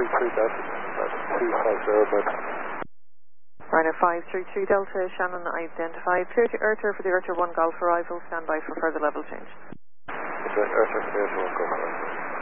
533 Delta, 250 bed. Ryanair 533 Delta, Shannon identified. Clear to Earther for the Earther 1 Golf arrival. Stand by for further level change. Earther clear to 1 Golf arrival.